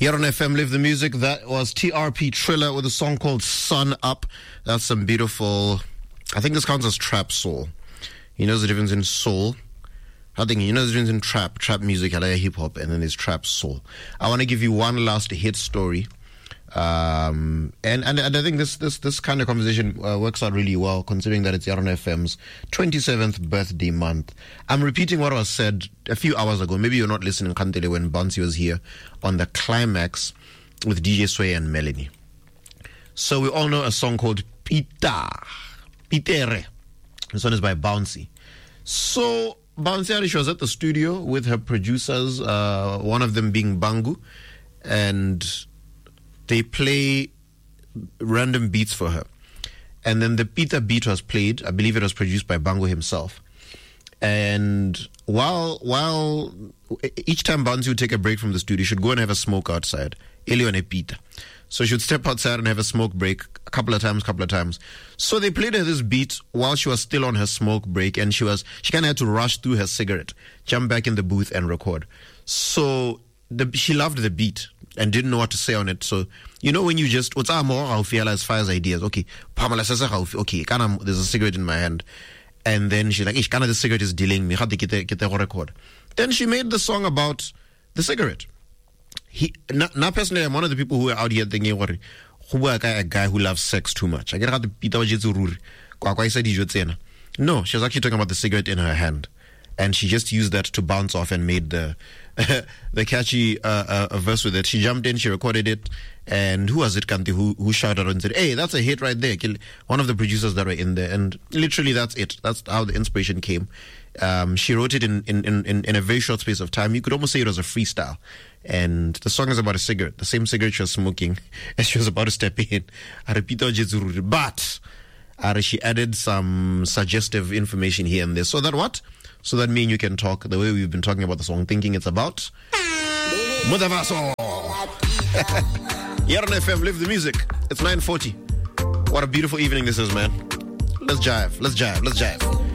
Here on FM Live the Music, that was TRP Triller with a song called Sun Up. That's some beautiful, I think this counts as trap soul. He knows the difference in soul. I think he knows the difference in trap music, like hip hop, and then there's trap soul. I want to give you one last hit story. And I think this kind of conversation works out really well, considering that it's Yaron FM's 27th birthday month. I'm repeating what was said a few hours ago. Maybe you're not listening, Kantele, when Bouncy was here on the climax with DJ Sway and Melanie. So we all know a song called Pitere. This one is by Bouncy. So Bouncy, she was at the studio with her producers, one of them being Bangu, and they play random beats for her. And then the Pita beat was played. I believe it was produced by Bango himself. And while each time Bouncy would take a break from the studio, she'd go and have a smoke outside. Elione Pita. So she would step outside and have a smoke break a couple of times. So they played her this beat while she was still on her smoke break, and she kind of had to rush through her cigarette, jump back in the booth and record. So she loved the beat and didn't know what to say on it. So, you know, when you just, what's more, I'll feel as far as ideas. Okay, okay, there's a cigarette in my hand. And then she's like, the cigarette is delaying me. Record. Then she made the song about the cigarette. Now, personally, I'm one of the people who are out here thinking, who a guy who loves sex too much. I get how the Peter said, no, she was actually talking about the cigarette in her hand. And she just used that to bounce off and made the catchy verse with it. She jumped in, she recorded it, and who was it, Kanti, who shouted out and said, hey, that's a hit right there. One of the producers that were in there. And literally that's it. That's how the inspiration came. She wrote it in a very short space of time. You could almost say it was a freestyle. And the song is about a cigarette, the same cigarette she was smoking as she was about to step in. But she added some suggestive information here and there. So that what? So that me and you can talk the way we've been talking about the song, thinking it's about Mudavaso. Here on FM, Live the Music. It's 9:40. What a beautiful evening this is, man. Let's jive.